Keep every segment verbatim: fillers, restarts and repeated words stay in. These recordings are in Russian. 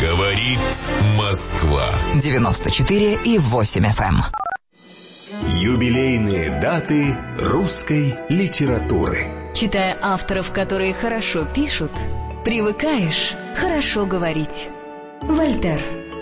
Говорит Москва. девяносто четыре и восемь эф эм. Юбилейные даты русской литературы. Читая авторов, которые хорошо пишут, привыкаешь хорошо говорить. Вольтер.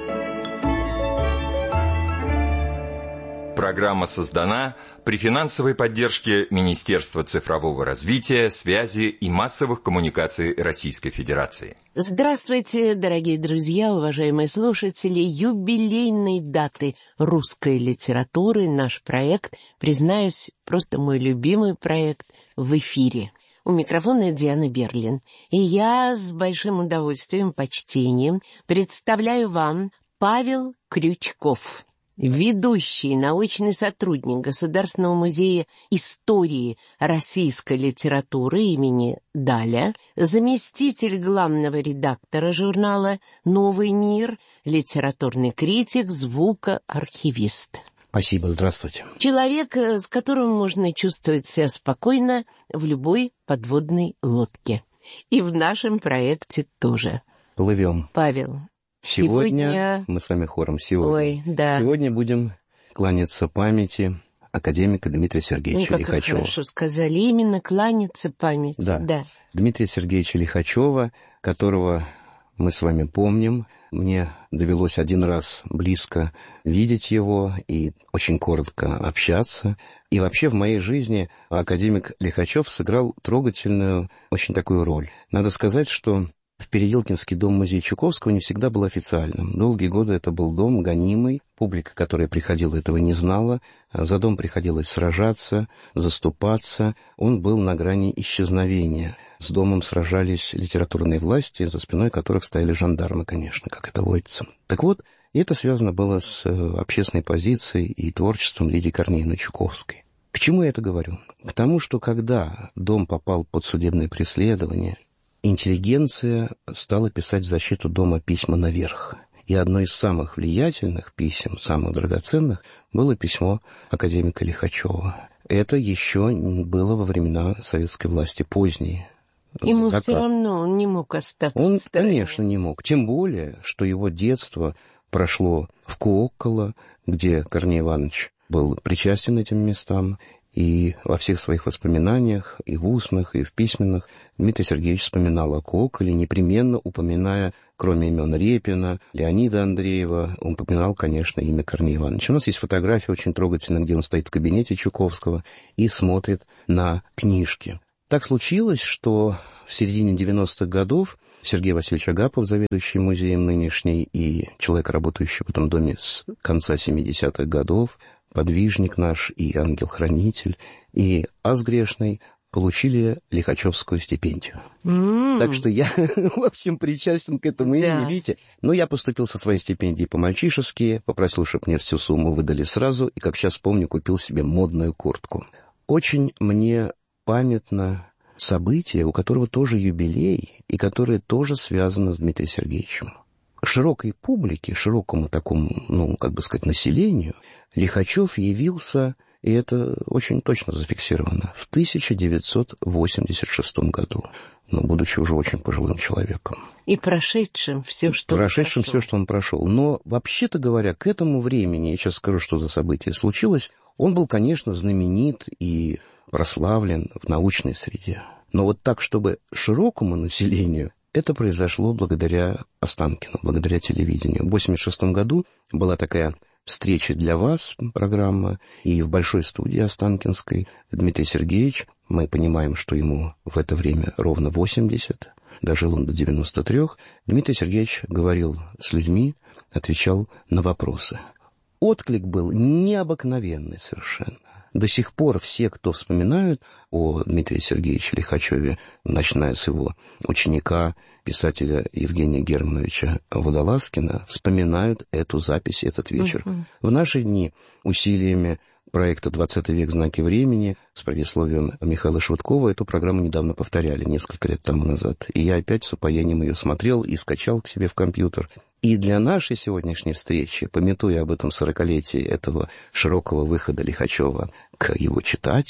Программа создана при финансовой поддержке Министерства цифрового развития, связи и массовых коммуникаций Российской Федерации. Здравствуйте, дорогие друзья, уважаемые слушатели. Юбилейной даты русской литературы наш проект, признаюсь, просто мой любимый проект в эфире. У микрофона Диана Берлин. И я с большим удовольствием, почтением представляю вам Павел Крючков, ведущий научный сотрудник Государственного музея истории российской литературы имени Даля, заместитель главного редактора журнала «Новый мир», литературный критик, звукоархивист. Спасибо, здравствуйте. Человек, с которым можно чувствовать себя спокойно в любой подводной лодке. И в нашем проекте тоже. Плывем. Павел. Сегодня, Сегодня мы с вами хором сегодня. Ой, да. Сегодня будем кланяться памяти академика Дмитрия Сергеевича Ну, как Лихачева. вы хорошо сказали, именно кланяться памяти. Да. да. Дмитрия Сергеевича Лихачева, которого мы с вами помним. Мне довелось один раз близко видеть его и очень коротко общаться. И вообще в моей жизни академик Лихачев сыграл трогательную, очень такую роль. Надо сказать, что в Переделкинский дом-музей Чуковского не всегда был официальным. Долгие годы это был дом гонимый. Публика, которая приходила, этого не знала. За дом приходилось сражаться, заступаться. Он был на грани исчезновения. С домом сражались литературные власти, за спиной которых стояли жандармы, конечно, как это водится. Так вот, это связано было с общественной позицией и творчеством Лидии Корнеевны Чуковской. К чему я это говорю? К тому, что когда дом попал под судебное преследование, интеллигенция стала писать в защиту дома письма наверх. И одно из самых влиятельных писем, самых драгоценных, было письмо академика Лихачева. Это еще было во времена советской власти, поздние. Ему закат. все равно он не мог остаться Он, в стороне. конечно, не мог. Тем более, что его детство прошло в Куокколо, где Корней Иванович был причастен этим местам. И во всех своих воспоминаниях, и в устных, и в письменных, Дмитрий Сергеевич вспоминал о Куокколе, непременно упоминая, кроме имен Репина, Леонида Андреева, он упоминал, конечно, имя Корнея Ивановича. У нас есть фотография очень трогательная, где он стоит в кабинете Чуковского и смотрит на книжки. Так случилось, что в середине девяностых годов Сергей Васильевич Агапов, заведующий музеем нынешний, и человек, работающий в этом доме с конца семидесятых годов, подвижник наш и ангел-хранитель, и ас грешный получили Лихачевскую стипендию. Mm. Так что я, в общем, причастен к этому имени, Да. видите. Но я поступил со своей стипендией по-мальчишески, попросил, чтобы мне всю сумму выдали сразу, и, как сейчас помню, купил себе модную куртку. Очень мне памятно событие, у которого тоже юбилей, и которое тоже связано с Дмитрием Сергеевичем. Широкой публике, широкому такому, ну, как бы сказать, населению, Лихачев явился, и это очень точно зафиксировано, в тысяча девятьсот восемьдесят шестом году, но будучи уже очень пожилым человеком. И прошедшим все, что Прошедшим он прошел. все, что он прошел. Но, вообще-то говоря, к этому времени, я сейчас скажу, что за событие случилось, он был, конечно, знаменит и прославлен в научной среде. Но вот так, чтобы широкому населению, это произошло благодаря Останкину, благодаря телевидению. В восемьдесят шестом году была такая встреча для вас, программа, и в большой студии Останкинской Дмитрий Сергеевич, мы понимаем, что ему в это время ровно восемьдесят, дожил он до девяноста трёх, Дмитрий Сергеевич говорил с людьми, отвечал на вопросы. Отклик был необыкновенный совершенно. До сих пор все, кто вспоминают о Дмитрии Сергеевиче Лихачеве, начиная с его ученика, писателя Евгения Германовича Водолазкина, вспоминают эту запись, этот вечер. Uh-huh. В наши дни усилиями проекта «двадцатый век. Знаки времени» с предисловием Михаила Швыдкова эту программу недавно повторяли, несколько лет тому назад. И я опять с упоением ее смотрел и скачал к себе в компьютер. И для нашей сегодняшней встречи, памятуя об этом сорокалетии этого широкого выхода Лихачева к его читателю,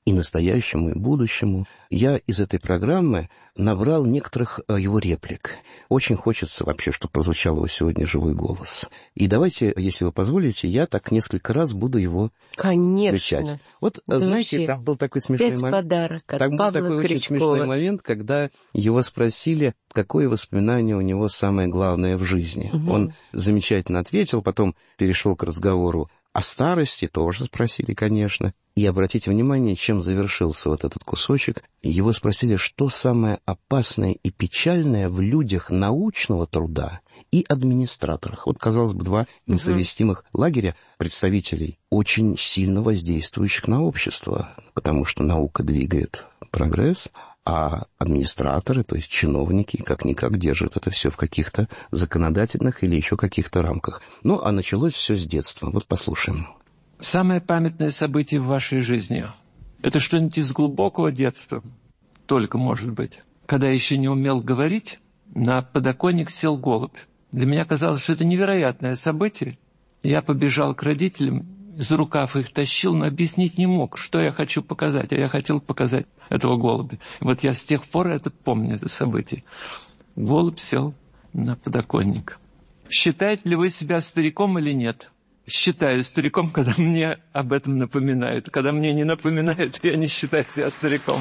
и настоящему, и будущему. Я из этой программы набрал некоторых его реплик. Очень хочется вообще, чтобы прозвучал его сегодня живой голос. И давайте, если вы позволите, я так несколько раз буду его Конечно. включать. Вот, Да знаете, вообще, там был такой смешной без момент. подарок от Там был Павла такой очень Крючкова. смешной момент, когда его спросили, какое воспоминание у него самое главное в жизни. Угу. Он замечательно ответил, потом перешел к разговору о старости, тоже спросили, конечно. И обратите внимание, чем завершился вот этот кусочек. Его спросили, что самое опасное и печальное в людях научного труда и администраторах. Вот, казалось бы, два несовместимых угу. лагеря представителей, очень сильно воздействующих на общество, потому что наука двигает прогресс, а администраторы, то есть чиновники, как-никак держат это все в каких-то законодательных или еще каких-то рамках. Ну, а началось все с детства. Вот послушаем. Самое памятное событие в вашей жизни – это что-нибудь из глубокого детства, только, может быть. Когда я еще не умел говорить, на подоконник сел голубь. Для меня казалось, что это невероятное событие. Я побежал к родителям, за рукав их тащил, но объяснить не мог, что я хочу показать. А я хотел показать этого голубя. И вот я с тех пор это помню, это событие. Голубь сел на подоконник. Считаете ли вы себя стариком или нет? Считаю стариком, когда мне об этом напоминают. Когда мне не напоминают, я не считаю себя стариком.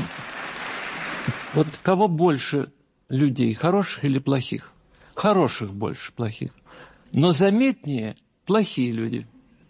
Вот кого больше людей, хороших или плохих? Хороших больше плохих. Но заметнее плохие люди.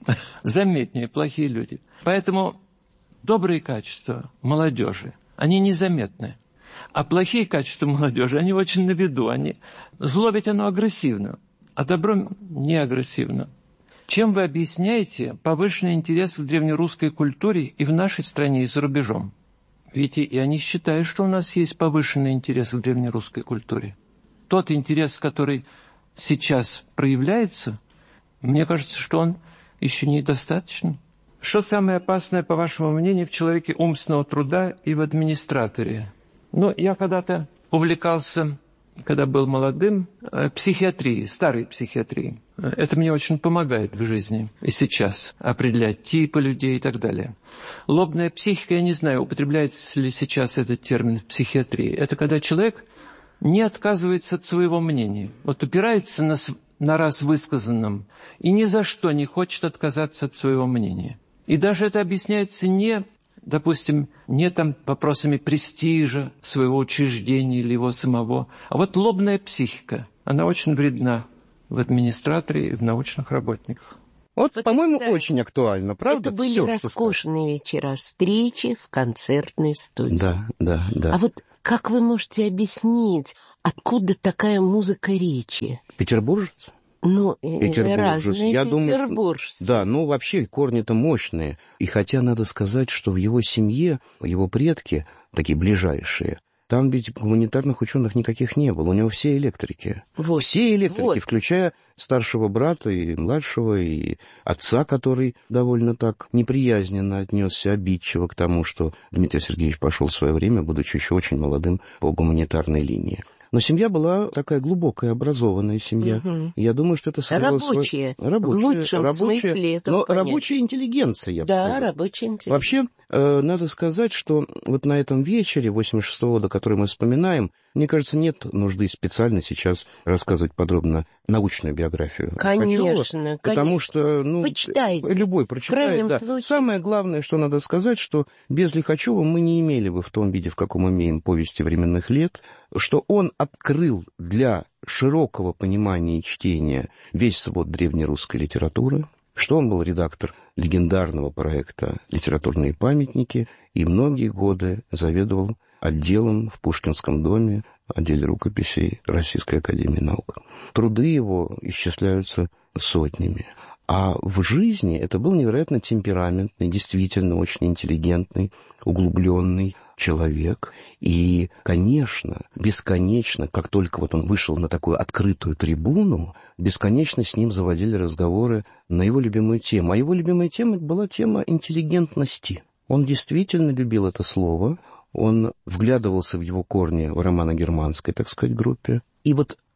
Заметнее плохие люди. Поэтому добрые качества молодежи, они незаметны. А плохие качества молодежи, они очень на виду. Они... Зло ведь оно агрессивно, а добро не агрессивно. Чем вы объясняете повышенный интерес к древнерусской культуре и в нашей стране, и за рубежом? Ведь и они считают, что у нас есть повышенный интерес к древнерусской культуре. Тот интерес, который сейчас проявляется, мне кажется, что он еще недостаточен. Что самое опасное, по вашему мнению, в человеке умственного труда и в администраторе? Ну, я когда-то увлекался, когда был молодым, психиатрией, старой психиатрией. Это мне очень помогает в жизни и сейчас определять типы людей и так далее. Лобная психика, я не знаю, употребляется ли сейчас этот термин в психиатрии. Это когда человек не отказывается от своего мнения. Вот упирается на, на раз высказанном и ни за что не хочет отказаться от своего мнения. И даже это объясняется не, допустим, не там вопросами престижа своего учреждения или его самого, а вот лобная психика, она очень вредна в администраторе и в научных работниках. Вот, вот по-моему, да. очень актуально, правда? Это были Всё, роскошные вечера, встречи в концертной студии. Да, да, да. А вот как вы можете объяснить, откуда такая музыка речи? Петербуржец? Ну, Петербуржец. разные Я петербуржцы. Думаю, да, ну вообще корни-то мощные. И хотя надо сказать, что в его семье, его предки, такие ближайшие, там ведь гуманитарных ученых никаких не было. У него все электрики. Вот, все электрики, вот. Включая старшего брата и младшего, и отца, который довольно так неприязненно отнесся, обидчиво к тому, что Дмитрий Сергеевич пошел в свое время, будучи еще очень молодым, по гуманитарной линии. Но семья была такая глубокая, образованная семья. Угу. И я думаю, что это сыграло рабочие, свой... рабочие. В лучшем рабочие, смысле этого но понятия. Рабочая интеллигенция, я бы Да, сказал. рабочая интеллигенция. Вообще, э, надо сказать, что вот на этом вечере восемьдесят шестого года, который мы вспоминаем, мне кажется, нет нужды специально сейчас рассказывать подробно научную биографию Конечно, Хохирова, конечно. потому что, ну, почитайте. Любой прочитает. Да. Случае... Самое главное, что надо сказать, что без Лихачева мы не имели бы в том виде, в каком имеем повести временных лет, что он открыл для широкого понимания и чтения весь свод древнерусской литературы, что он был редактор легендарного проекта «Литературные памятники» и многие годы заведовал отделом в Пушкинском доме, отделе рукописей Российской академии наук. Труды его исчисляются сотнями. А в жизни это был невероятно темпераментный, действительно очень интеллигентный, углубленный человек. И, конечно, бесконечно, как только вот он вышел на такую открытую трибуну, бесконечно с ним заводили разговоры на его любимую тему. А его любимая тема была тема интеллигентности. Он действительно любил это слово, он вглядывался в его корни в романо-германской, так сказать, группе. И вот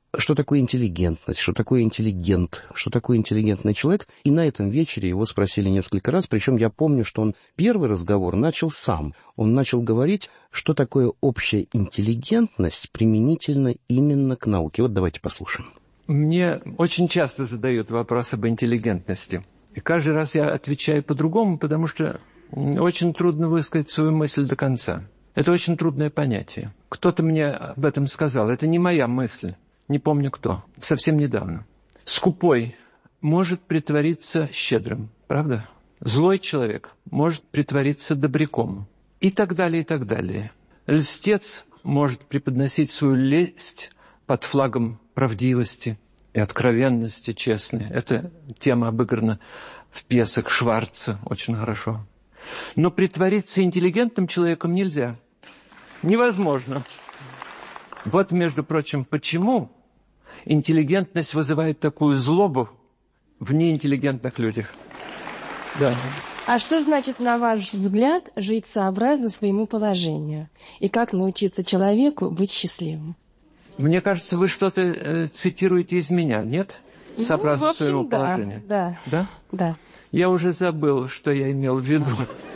что такое интеллигентность, что такое интеллигент, что такое интеллигентный человек. И на этом вечере его спросили несколько раз, причем я помню, что он первый разговор начал сам. Он начал говорить, что такое общая интеллигентность применительно именно к науке. Вот давайте послушаем. Мне очень часто задают вопрос об интеллигентности. И каждый раз я отвечаю по-другому, потому что очень трудно высказать свою мысль до конца. Это очень трудное понятие. Кто-то мне об этом сказал. Это не моя мысль. Не помню кто, совсем недавно. Скупой может притвориться щедрым, правда? Злой человек может притвориться добряком. И так далее, и так далее. Льстец может преподносить свою лесть под флагом правдивости и откровенности честной. Эта тема обыграна в пьесах Шварца очень хорошо. Но притвориться интеллигентным человеком нельзя. Невозможно. Вот, между прочим, почему интеллигентность вызывает такую злобу в неинтеллигентных людях. Да. А что значит, на ваш взгляд, жить сообразно своему положению? И как научиться человеку быть счастливым? Мне кажется, вы что-то э, цитируете из меня, нет? Сообразно ну, общем, своему да, положению. Да. Да? Да. Я уже забыл, что я имел в виду.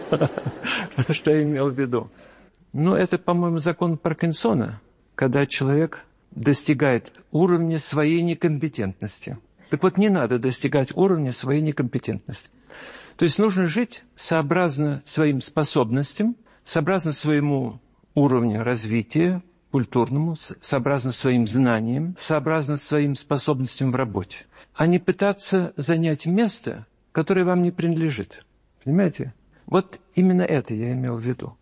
Что я имел в виду. Ну, это, по-моему, закон Паркинсона, когда человек достигает уровня своей некомпетентности. Так вот, не надо достигать уровня своей некомпетентности. То есть нужно жить сообразно своим способностям, сообразно своему уровню развития культурному, сообразно своим знаниям, сообразно своим способностям в работе, а не пытаться занять место, которое вам не принадлежит. Понимаете? Вот именно это я имел в виду.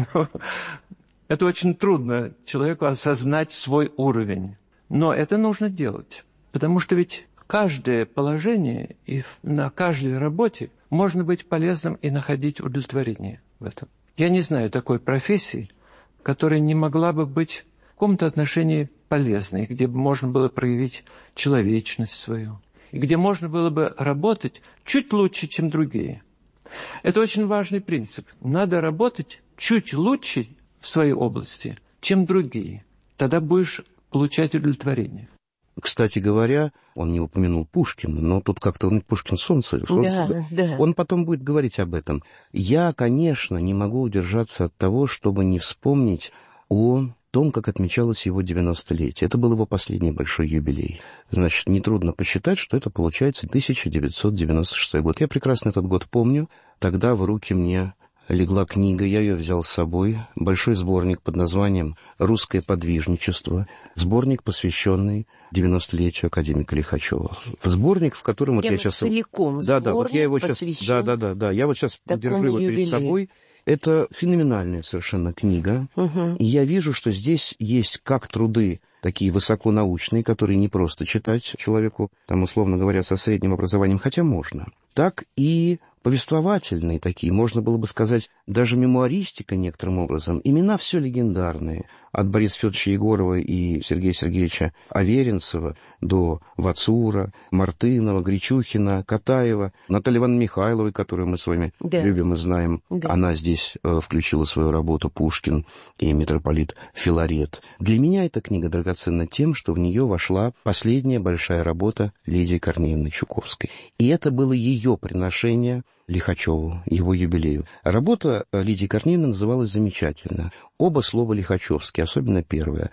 Это очень трудно человеку осознать свой уровень. Но это нужно делать. Потому что ведь каждое положение и на каждой работе можно быть полезным и находить удовлетворение в этом. Я не знаю такой профессии, которая не могла бы быть в каком-то отношении полезной, где бы можно было проявить человечность свою, и где можно было бы работать чуть лучше, чем другие. Это очень важный принцип. Надо работать чуть лучше в своей области, чем другие. Тогда будешь получать удовлетворение. Кстати говоря, он не упомянул Пушкина, но тут как-то он Пушкин солнце. солнце да, да. Он потом будет говорить об этом. Я, конечно, не могу удержаться от того, чтобы не вспомнить о том, как отмечалось его девяностолетие. Это был его последний большой юбилей. Значит, нетрудно посчитать, что это получается тысяча девятьсот девяносто шестой год. Я прекрасно этот год помню. Тогда в руки мне легла книга, я ее взял с собой, большой сборник под названием «Русское подвижничество», сборник, посвященный девяностолетию академика Лихачева. Сборник, в котором вот я сейчас... целиком да, да, вот я его сейчас... Да, да, да, да, я вот сейчас держу его перед собой. Это феноменальная совершенно книга. Угу. И я вижу, что здесь есть как труды такие высоконаучные, которые не просто читать человеку, там, условно говоря, со средним образованием, хотя можно, так и повествовательные такие, можно было бы сказать, даже мемуаристика некоторым образом. Имена все легендарные. От Бориса Федоровича Егорова и Сергея Сергеевича Аверинцева до Вацура, Мартынова, Гречухина, Катаева, Натальи Ивановны Михайловой, которую мы с вами да. любим и знаем. Да. Она здесь э, включила свою работу «Пушкин» и митрополит Филарет. Для меня эта книга драгоценна тем, что в нее вошла последняя большая работа Лидии Корнеевны Чуковской. И это было ее приношение Лихачеву, его юбилею. Работа Лидии Корнеевны называлась замечательно. Оба слова лихачевские, особенно первое.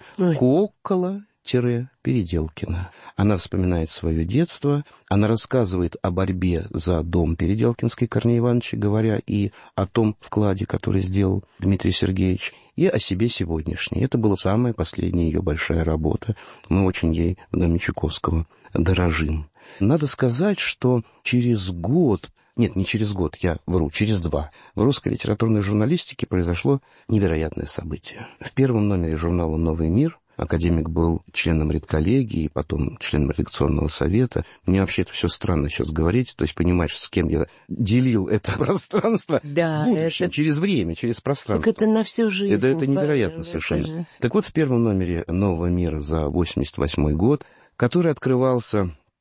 Кокола-Переделкина. Она вспоминает свое детство, она рассказывает о борьбе за дом Переделкинской Корнея Ивановича, говоря и о том вкладе, который сделал Дмитрий Сергеевич, и о себе сегодняшней. Это была самая последняя ее большая работа. Мы очень ей в доме Чуковского дорожим. Надо сказать, что через год... Нет, не через год, я вру, через два. В русской литературной журналистике произошло невероятное событие. В первом номере журнала «Новый мир» академик был членом редколлегии, потом членом редакционного совета. Мне вообще это все странно сейчас говорить, то есть понимаешь, с кем я делил это пространство да, в будущем, это... через время, через пространство. Так это на всю жизнь. Это, это невероятно это совершенно. Же... Так вот, в первом номере «Нового мира» за восемьдесят восьмой год, который открывался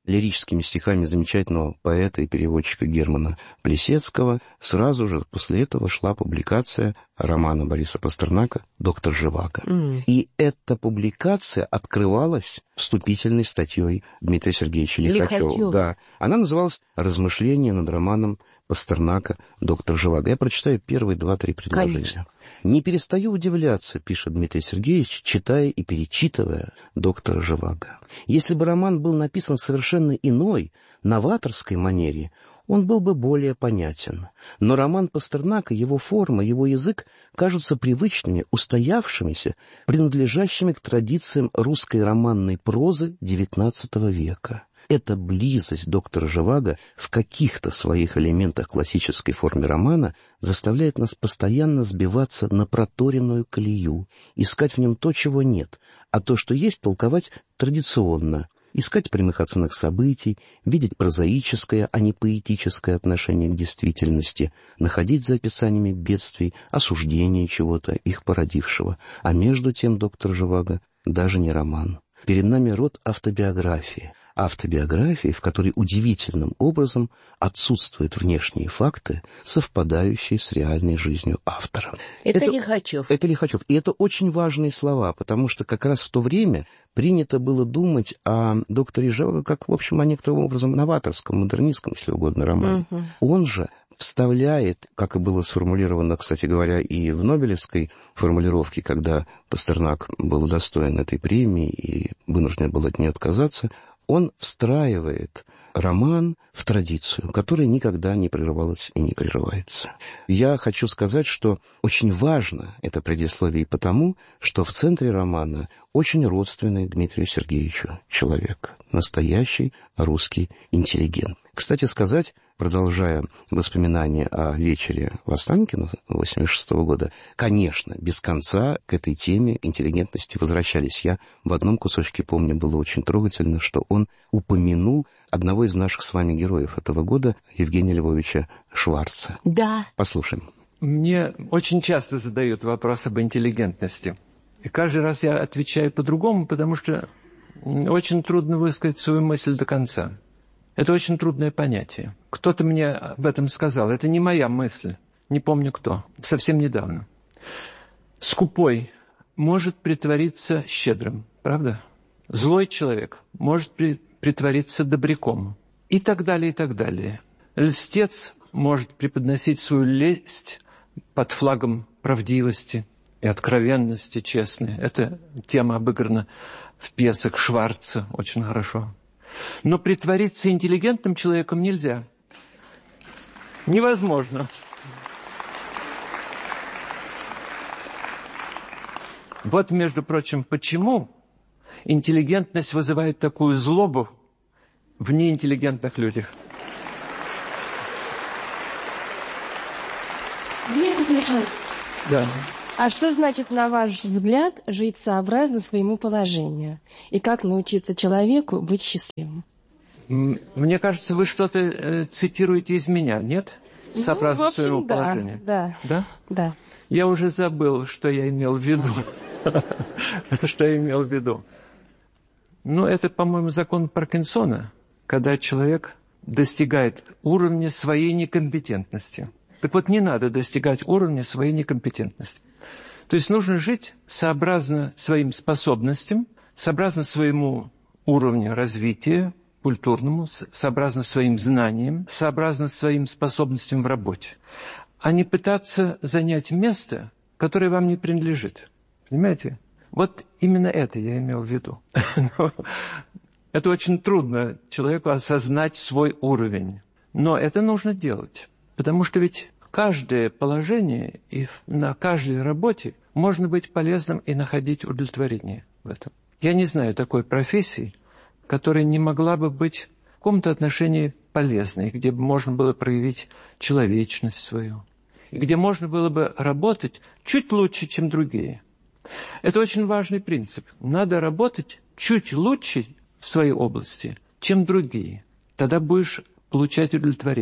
лирическими стихами замечательного поэта и переводчика Германа Плисецкого, сразу же после этого шла публикация романа Бориса Пастернака «Доктор Живаго». Mm. И эта публикация открывалась вступительной статьей Дмитрия Сергеевича Лихачева. Лихачев. Да. Она называлась «Размышления над романом Пастернака «Доктор Живаго». Я прочитаю первые два-три предложения. Конечно. «Не перестаю удивляться», — пишет Дмитрий Сергеевич, читая и перечитывая «Доктора Живаго». Если бы роман был написан в совершенно иной, новаторской манере, он был бы более понятен. Но роман Пастернака, его форма, его язык кажутся привычными, устоявшимися, принадлежащими к традициям русской романной прозы девятнадцатого века. Эта близость доктора Живаго в каких-то своих элементах классической формы романа заставляет нас постоянно сбиваться на проторенную колею, искать в нем то, чего нет, а то, что есть, толковать традиционно, искать прямых оценок событий, видеть прозаическое, а не поэтическое отношение к действительности, находить за описаниями бедствий осуждение чего-то, их породившего. А между тем доктор Живаго даже не роман. Перед нами род автобиографии. Автобиографии, в которой удивительным образом отсутствуют внешние факты, совпадающие с реальной жизнью автора. Это, это Лихачев. Это Лихачев. И это очень важные слова, потому что как раз в то время принято было думать о докторе Живаго как, в общем, о некотором образом новаторском, модернистском, если угодно, романе. Угу. Он же вставляет, как и было сформулировано, кстати говоря, и в нобелевской формулировке, когда Пастернак был удостоен этой премии и вынужден был от нее отказаться, он встраивает роман в традицию, которая никогда не прерывалась и не прерывается. Я хочу сказать, что очень важно это предисловие потому, что в центре романа очень родственный Дмитрию Сергеевичу человек, настоящий русский интеллигент. Кстати сказать, продолжая воспоминания о вечере в Останкино восемьдесят шестого года, конечно, без конца к этой теме интеллигентности возвращались. Я в одном кусочке помню, было очень трогательно, что он упомянул одного из наших с вами героев этого года, Евгения Львовича Шварца. Да. Послушаем. Мне очень часто задают вопрос об интеллигентности. И каждый раз я отвечаю по-другому, потому что очень трудно высказать свою мысль до конца. Это очень трудное понятие. Кто-то мне об этом сказал. Это не моя мысль. Не помню кто. Совсем недавно. Скупой может притвориться щедрым. Правда? Злой человек может при, притвориться добряком. И так далее, и так далее. Льстец может преподносить свою лесть под флагом правдивости и откровенности честной. Эта тема обыграна в пьесах Шварца очень хорошо. Но притвориться интеллигентным человеком нельзя. Невозможно. Вот, между прочим, почему интеллигентность вызывает такую злобу в неинтеллигентных людях. Да. А что значит, на ваш взгляд, жить сообразно своему положению? И как научиться человеку быть счастливым? Мне кажется, вы что-то э, цитируете из меня, нет? Сообразно ну, общем, своему да, положению. Да, да. Да. Я уже забыл, что я имел в виду. Что я имел в виду. Ну, это, по-моему, закон Паркинсона, когда человек достигает уровня своей некомпетентности. Так вот, не надо достигать уровня своей некомпетентности. То есть нужно жить сообразно своим способностям, сообразно своему уровню развития культурному, сообразно своим знаниям, сообразно своим способностям в работе, а не пытаться занять место, которое вам не принадлежит. Понимаете? Вот именно это я имел в виду. Это очень трудно человеку осознать свой уровень. Но это нужно делать. Потому что ведь каждое положение и на каждой работе можно быть полезным и находить удовлетворение в этом. Я не знаю такой профессии, которая не могла бы быть в каком-то отношении полезной, где бы можно было проявить человечность свою, и где можно было бы работать чуть лучше, чем другие. Это очень важный принцип. Надо работать чуть лучше в своей области, чем другие. Тогда будешь получать удовлетворение.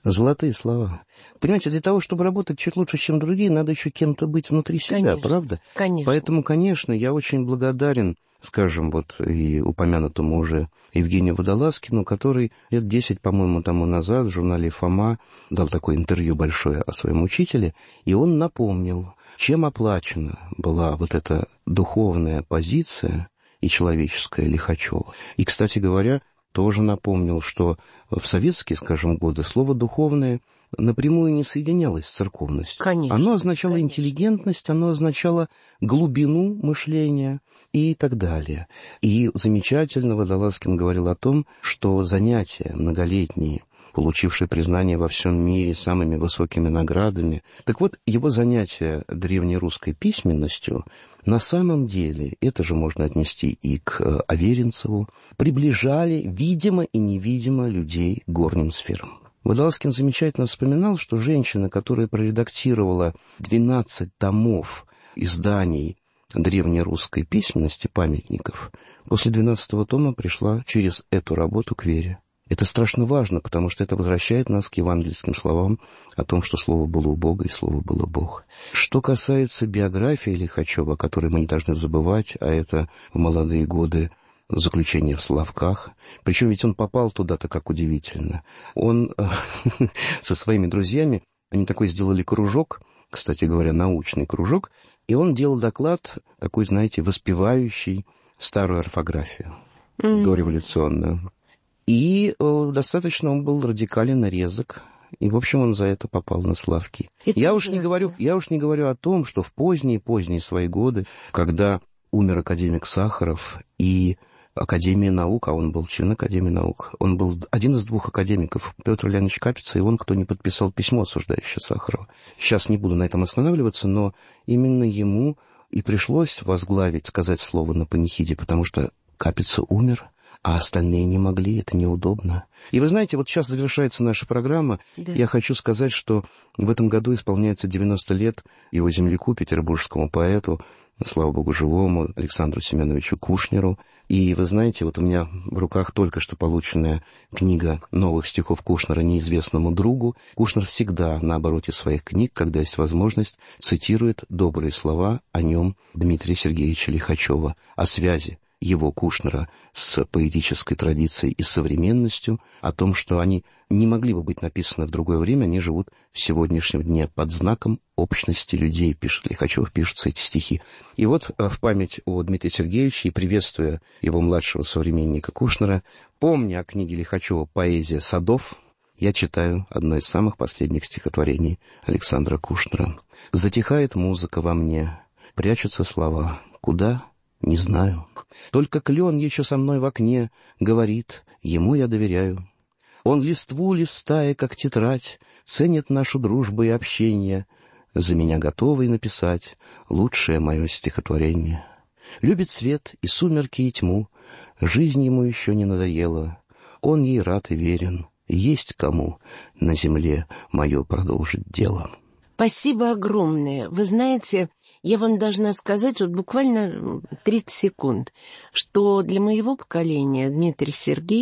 Золотые слова. Понимаете, для того, чтобы работать чуть лучше, чем другие, надо еще кем-то быть внутри себя, Конечно, правда? Конечно. Поэтому, конечно, я очень благодарен, скажем, вот и упомянутому уже Евгению Водолазкину, который лет десять, по-моему, тому назад в журнале «Фома» дал такое интервью большое о своем учителе, и он напомнил, чем оплачена была вот эта духовная позиция и человеческая Лихачева. И, кстати говоря, тоже напомнил, что в советские, скажем, годы слово «духовное» напрямую не соединялось с церковностью. Конечно, оно означало конечно. интеллигентность, оно означало глубину мышления и так далее. И замечательно Водолазкин говорил о том, что занятия многолетние, получившие признание во всем мире самыми высокими наградами. Так вот, его занятия древнерусской письменностью на самом деле, это же можно отнести и к Аверинцеву, приближали, видимо и невидимо, людей к горним сферам. Водолазкин замечательно вспоминал, что женщина, которая проредактировала двенадцать томов изданий древнерусской письменности, памятников, после двенадцатого тома пришла через эту работу к вере. Это страшно важно, потому что это возвращает нас к евангельским словам о том, что слово было у Бога и слово было Бог. Что касается биографии Лихачева, о которой мы не должны забывать, а это в молодые годы заключение в Славках. Причем ведь он попал туда-то, как удивительно. Он со своими друзьями, они такой сделали кружок, кстати говоря, научный кружок, и он делал доклад такой, знаете, воспевающий старую орфографию, mm-hmm. дореволюционную. И э, достаточно он был радикален и резок, и, в общем, он за это попал на Славки. Я уж, не говорю, я уж не говорю о том, что в поздние-поздние свои годы, когда умер академик Сахаров и Академия наук, а он был член Академии наук, он был один из двух академиков, Петр Леонидович Капица, и он, кто не подписал письмо, осуждающее Сахарова. Сейчас не буду на этом останавливаться, но именно ему и пришлось возглавить, сказать слово на панихиде, потому что Капица умер, а остальные не могли, это неудобно. И вы знаете, вот сейчас завершается наша программа. Да. Я хочу сказать, что в этом году исполняется девяносто лет его земляку, петербургскому поэту, слава богу, живому, Александру Семеновичу Кушнеру. И вы знаете, вот у меня в руках только что полученная книга новых стихов Кушнера «Неизвестному другу». Кушнер всегда на обороте своих книг, когда есть возможность, цитирует добрые слова о нем Дмитрия Сергеевича Лихачева, о связи его, Кушнера, с поэтической традицией и современностью, о том, что они не могли бы быть написаны в другое время, они живут в сегодняшнем дне под знаком общности людей, пишет Лихачев, пишутся эти стихи. И вот в память о Дмитрии Сергеевиче и приветствуя его младшего современника Кушнера, помня о книге Лихачева «Поэзия садов», я читаю одно из самых последних стихотворений Александра Кушнера. «Затихает музыка во мне, прячутся слова. Куда? Не знаю. Только клен еще со мной в окне говорит, ему я доверяю. Он листву листая, как тетрадь, ценит нашу дружбу и общение, за меня готовый написать лучшее мое стихотворение. Любит свет и сумерки, и тьму, жизнь ему еще не надоела, он ей рад и верен, есть кому на земле мое продолжить дело». Спасибо огромное. Вы знаете, я вам должна сказать, вот буквально тридцать секунд, что для моего поколения Дмитрий Сергеевич